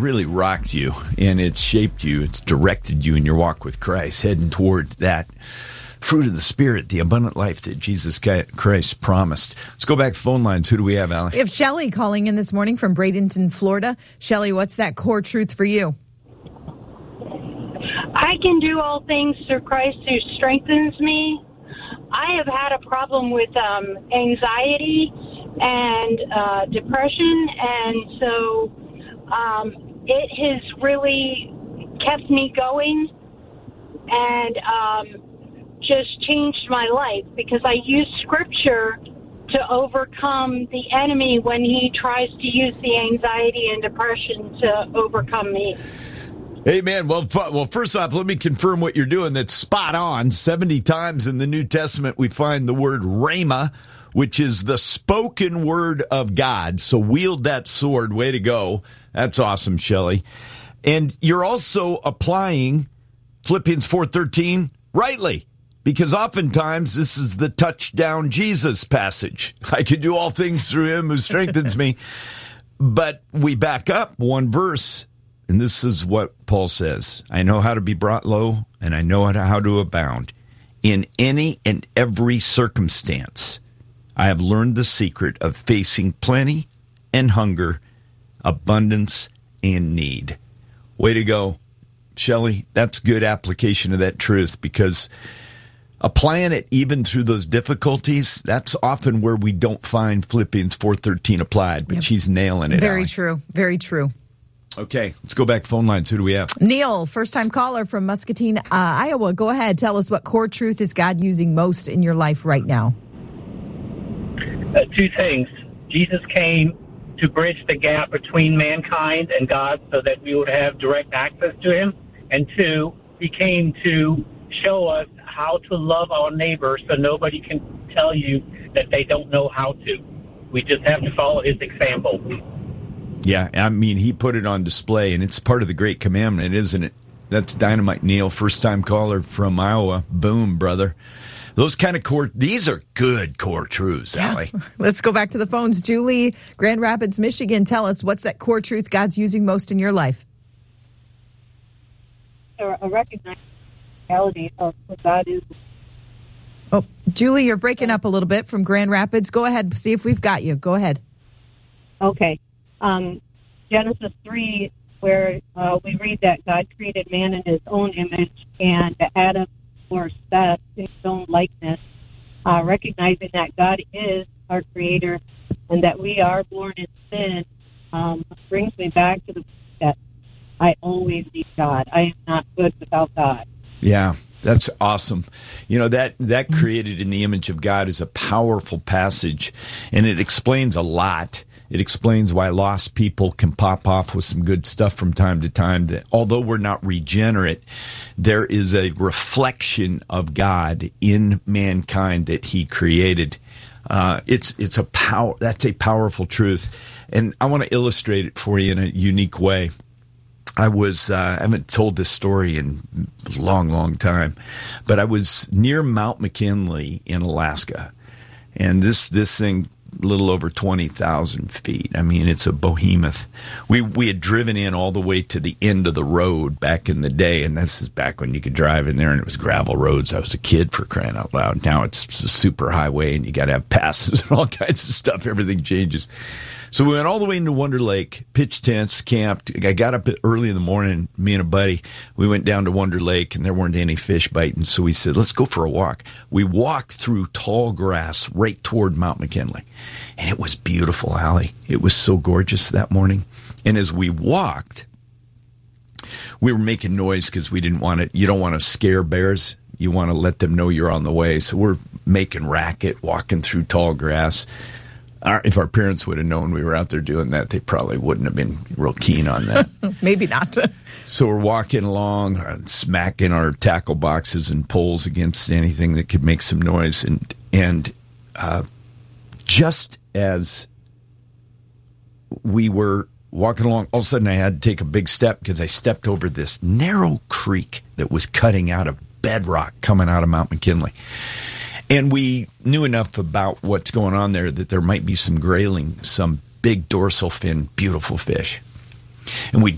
really rocked you, and it's shaped you, it's directed you in your walk with Christ, heading toward that fruit of the Spirit, the abundant life that Jesus Christ promised. Let's go back to the phone lines. Who do we have, Allie? We have Shelley calling in this morning from Bradenton, Florida. Shelley, what's that core truth for you? I can do all things through Christ who strengthens me. I have had a problem with anxiety and depression, and so it has really kept me going and just changed my life, because I use Scripture to overcome the enemy when he tries to use the anxiety and depression to overcome me. Amen. Well, first off, let me confirm what you're doing. That's spot on. 70 times in the New Testament we find the word rhema, which is the spoken word of God. So wield that sword. Way to go. That's awesome, Shelley. And you're also applying Philippians 4:13 rightly, because oftentimes this is the touchdown Jesus passage. I can do all things through him who strengthens me. But we back up one verse, and this is what Paul says. I know how to be brought low, and I know how to abound. In any and every circumstance, I have learned the secret of facing plenty and hunger, abundance and need. Way to go, Shelley. That's good application of that truth, because applying it even through those difficulties, that's often where we don't find Philippians 4:13 applied, but she's nailing it. Very Allie. true. Very true. Okay, let's go back to phone lines. Who do we have? Neil, first-time caller from Muscatine, Iowa. Go ahead. Tell us, what core truth is God using most in your life right now? Two things. Jesus came to bridge the gap between mankind and God so that we would have direct access to him. And two, he came to show us how to love our neighbor so nobody can tell you that they don't know how to. We just have to follow his example. Yeah, I mean, he put it on display, and it's part of the Great Commandment, isn't it? That's dynamite, Neil. First-time caller from Iowa. Boom, brother. Those kind of these are good core truths, Allie. Let's go back to the phones. Julie, Grand Rapids, Michigan. Tell us, what's that core truth God's using most in your life? A recognized reality of what God is. Oh, Julie, you're breaking up a little bit from Grand Rapids. Go ahead. See if we've got you. Go ahead. Okay. Genesis 3, where we read that God created man in his own image, and Adam or Seth in his own likeness, recognizing that God is our creator and that we are born in sin, brings me back to the point that I always need God. I am not good without God. Yeah, that's awesome. You know, that created in the image of God is a powerful passage, and it explains a lot. It explains why lost people can pop off with some good stuff from time to time. That although we're not regenerate, there is a reflection of God in mankind that he created. It's a power. That's a powerful truth. And I want to illustrate it for you in a unique way. I haven't told this story in a long, long time, but I was near Mount McKinley in Alaska. And this thing, a little over 20,000 feet. I mean, it's a behemoth. We had driven in all the way to the end of the road back in the day, and this is back when you could drive in there and it was gravel roads. I was a kid, for crying out loud. Now it's a super highway and you got to have passes and all kinds of stuff. Everything changes. So we went all the way into Wonder Lake, pitched tents, camped. I got up early in the morning, me and a buddy. We went down to Wonder Lake, and there weren't any fish biting, so we said, let's go for a walk. We walked through tall grass right toward Mount McKinley, and it was beautiful, Allie. It was so gorgeous that morning. And as we walked, we were making noise because we didn't want you don't want to scare bears. You want to let them know you're on the way. So we're making racket, walking through tall grass. If our parents would have known we were out there doing that, they probably wouldn't have been real keen on that. Maybe not. So we're walking along, smacking our tackle boxes and poles against anything that could make some noise. And just as we were walking along, all of a sudden I had to take a big step because I stepped over this narrow creek that was cutting out of bedrock coming out of Mount McKinley. And we knew enough about what's going on there that there might be some grayling, some big dorsal fin, beautiful fish. And we